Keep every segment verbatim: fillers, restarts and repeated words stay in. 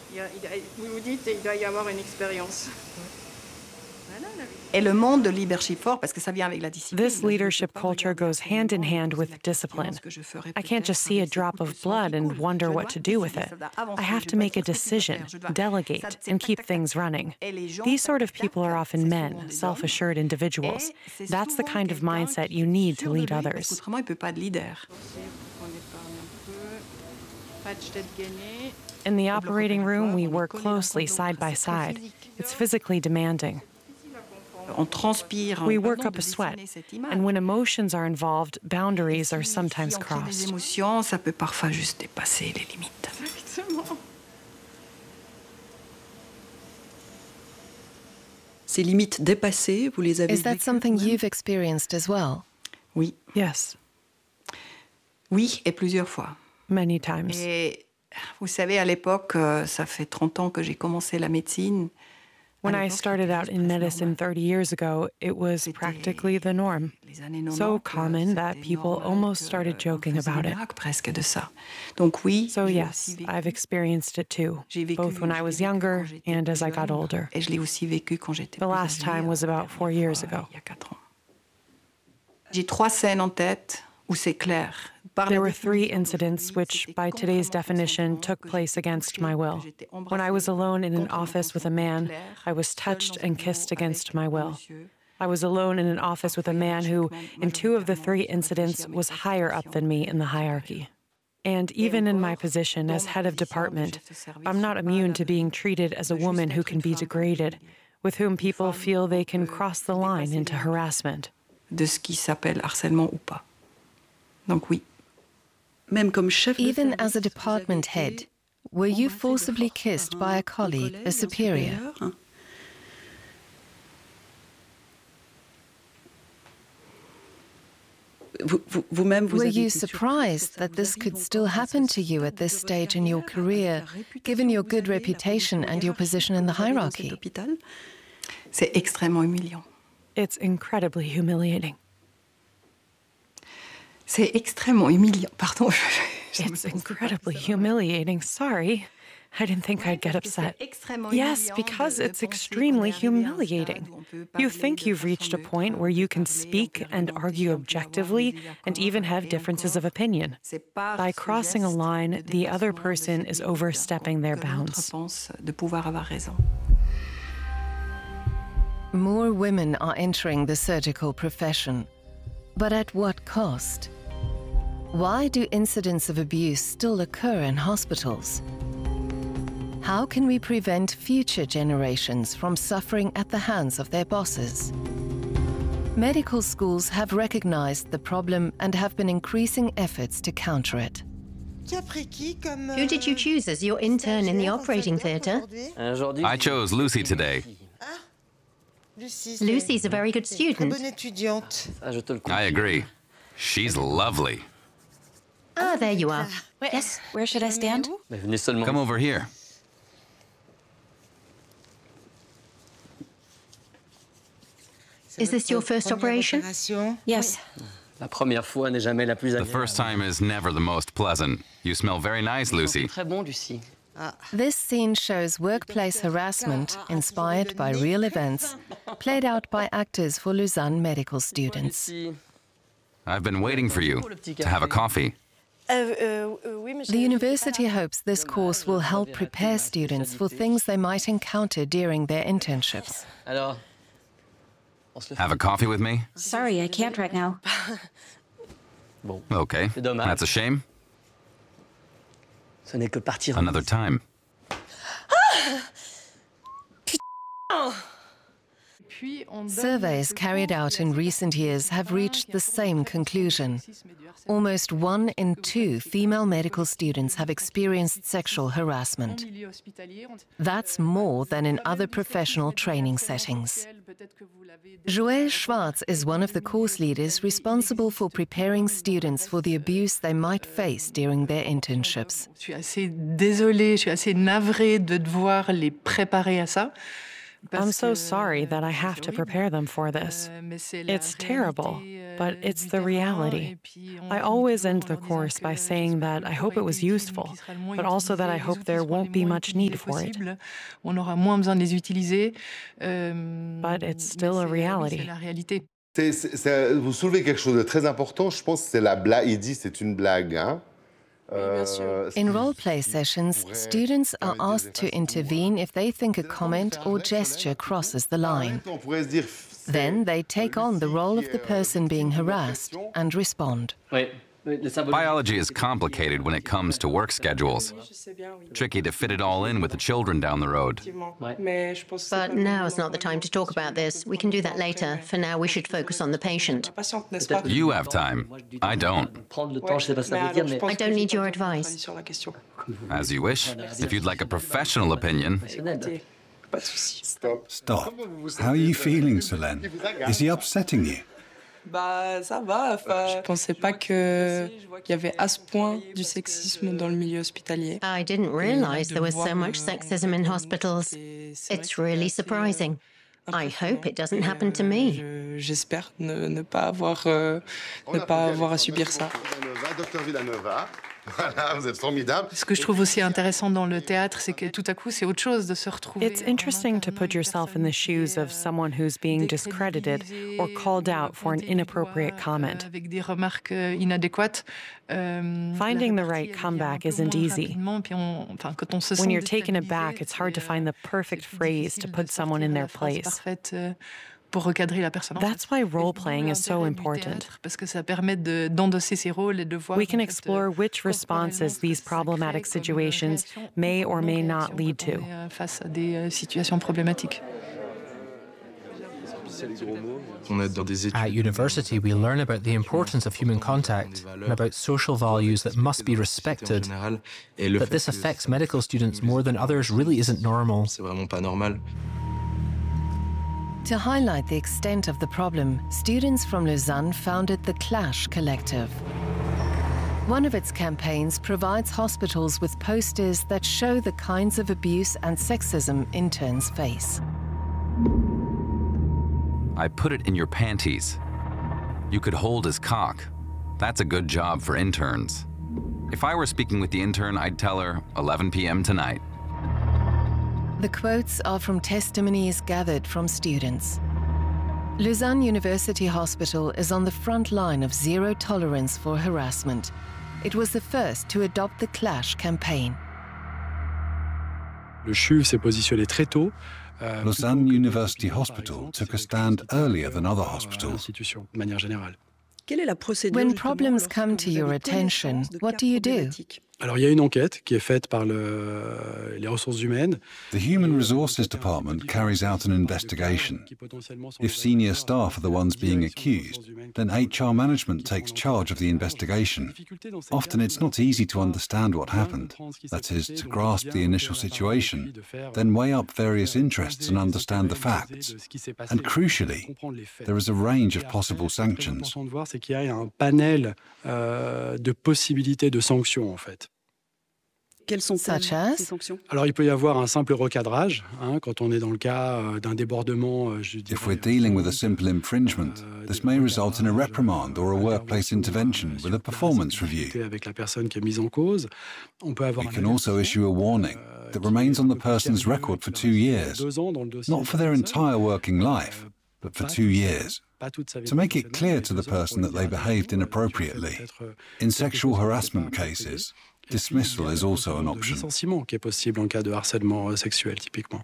Et le monde de leadership fort, parce que ça vient avec la discipline. This leadership culture goes hand in hand with discipline. I can't just see a drop of blood and wonder what to do with it. I have to make a decision, delegate, and keep things running. These sort of people are often men, self-assured individuals. That's the kind of mindset you need to lead others. In the operating room, we work closely side by side. It's physically demanding. We work up a sweat, and when emotions are involved, boundaries are sometimes crossed. Ces limites dépassées, vous les avez Is that something you've experienced as well? Oui. Yes. Oui, et plusieurs fois. Many times. Et vous savez, à l'époque, ça fait trente ans que j'ai commencé la médecine. When I started out in medicine thirty years ago, it was practically the norm. So common that people almost started joking about it. So yes, I've experienced it too, both when I was younger and as I got older. The last time was about four years ago. J'ai trois scènes en tête où c'est clair. There were three incidents which, by today's definition, took place against my will. When I was alone in an office with a man, I was touched and kissed against my will. I was alone in an office with a man who, in two of the three incidents, was higher up than me in the hierarchy. And even in my position as head of department, I'm not immune to being treated as a woman who can be degraded, with whom people feel they can cross the line into harassment. De ce qui s'appelle harcèlement ou pas. Donc oui. Even as a department head, were you forcibly kissed by a colleague, a superior? Were you surprised that this could still happen to you at this stage in your career, given your good reputation and your position in the hierarchy? C'est extrêmement humiliant. It's incredibly humiliating. C'est extrêmement humiliant. Pardon. It's incredibly humiliating. Sorry. I didn't think I'd get upset. Yes, because it's extremely humiliating. You think you've reached a point where you can speak and argue objectively and even have differences of opinion. By crossing a line, the other person is overstepping their bounds. More women are entering the surgical profession, but at what cost? Why do incidents of abuse still occur in hospitals? How can we prevent future generations from suffering at the hands of their bosses? Medical schools have recognized the problem and have been increasing efforts to counter it. Who did you choose as your intern in the operating theatre? I chose Lucy today. Lucy's a very good student. I agree. She's lovely. Ah, there you are. Yes, Where should I stand? Come over here. is this your first operation? Yes. The first time is never the most pleasant. You smell very nice, Lucy. This scene shows workplace harassment inspired by real events, played out by actors for Lausanne medical students. I've been waiting for you to have a coffee. The university hopes this course will help prepare students for things they might encounter during their internships. Have a coffee with me? Sorry, I can't right now. Okay, that's a shame. Another time. Surveys carried out in recent years have reached the same conclusion. Almost one in two female medical students have experienced sexual harassment. That's more than in other professional training settings. Joël Schwartz is one of the course leaders responsible for preparing students for the abuse they might face during their internships. Je suis assez désolée, je suis assez navrée de devoir les préparer à ça. I'm so sorry that I have to prepare them for this. It's terrible, but it's the reality. I always end the course by saying that I hope it was useful, but also that I hope there won't be much need for it. But it's still a reality. C'est, c'est, vous soulevez quelque chose de très important, je pense que c'est la blague. Il dit c'est une blague, hein? Uh, In role-play sessions, students are asked to intervene if they think a comment or gesture crosses the line. Then they take on the role of the person being harassed and respond. Biology is complicated when it comes to work schedules. Tricky to fit it all in with the children down the road. But now is not the time to talk about this. We can do that later. For now, we should focus on the patient. You have time. I don't. I don't need your advice. As you wish. If you'd like a professional opinion. Stop. Stop. How are you feeling, Solène? Is he upsetting you? Bah, ça va. Enfin, je pensais pas qu'il y avait à ce point du sexisme dans le milieu hospitalier. I didn't realize there was so much sexism in hospitals. It's really surprising. I hope it doesn't happen to me. J'espère ne, ne pas avoir, euh, ne pas avoir à subir ça. Docteur Villanova. Voilà, vous êtes formidable. Ce que je trouve aussi intéressant dans le théâtre, c'est que tout à coup, c'est autre chose de se retrouver. It's interesting to put yourself in the shoes of someone who's being discredited or called out for an inappropriate comment. Avec des remarques inadéquates. Finding the right comeback isn't easy. When you're taken aback, it's hard to find the perfect phrase to put someone in their place. Pour recadrer la personne. That's why role-playing is so important. Parce que ça permet de, d'endosser ses rôles et de voir. We can explore which responses these problematic situations may or may not lead to. Face à des situations problématiques. At university, we learn about the importance of human contact and about social values that must be respected. That this affects medical students more than others really isn't normal. To highlight the extent of the problem, students from Lausanne founded the Clash Collective. One of its campaigns provides hospitals with posters that show the kinds of abuse and sexism interns face. I put it in your panties. You could hold his cock. That's a good job for interns. If I were speaking with the intern, I'd tell her eleven p m tonight. The quotes are from testimonies gathered from students. Lausanne University Hospital is on the front line of zero tolerance for harassment. It was the first to adopt the Clash campaign. Le C H U V s'est positionné très tôt. Lausanne University Hospital took a stand earlier than other hospitals. De manière générale. When problems come to your attention, what do you do? Alors, il y a une enquête qui est faite par le, les ressources humaines. The Human Resources Department carries out an investigation. If senior staff are the ones being accused, then H R management takes charge of the investigation. Often it's not easy to understand what happened, that is, to grasp the initial situation, then weigh up various interests and understand the facts. And crucially, there is a range of possible sanctions. C'est qu'il y a un panel euh, de possibilités de sanctions, en fait. Quelles sont ces sanctions? Alors, il peut y avoir un simple recadrage, hein, quand on est dans le cas euh, d'un débordement, euh, je dirais. If we're dealing with a simple infringement, this may result in a reprimand or a workplace intervention with a performance review. Avec la personne qui est mise en cause, on peut avoir. We can also issue a warning that remains on the person's record for two years, not for their entire working life, but for two years. To make it clear to the person that they behaved inappropriately. In sexual harassment cases, dismissal is also an option. Licenciement qui est possible en cas de harcèlement sexuel, typiquement.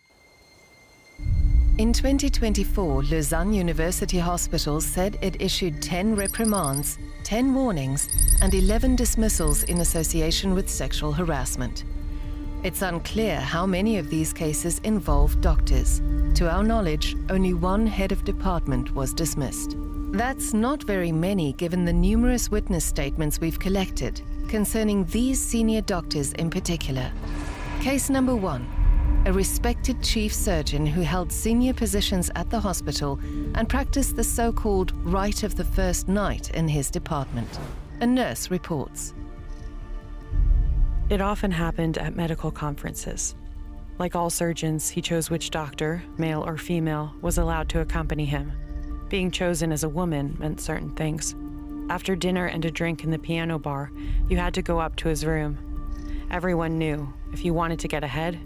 In twenty twenty-four, Lausanne University Hospital said it issued ten reprimands, ten warnings, and eleven dismissals in association with sexual harassment. It's unclear how many of these cases involve doctors. To our knowledge, only one head of department was dismissed. That's not very many given the numerous witness statements we've collected concerning these senior doctors in particular. Case number one, a respected chief surgeon who held senior positions at the hospital and practiced the so-called right of the first night in his department. A nurse reports. It often happened at medical conferences. Like all surgeons, he chose which doctor, male or female, was allowed to accompany him. Being chosen as a woman meant certain things. After dinner and a drink in the piano bar, you had to go up to his room. Everyone knew, if you wanted to get ahead,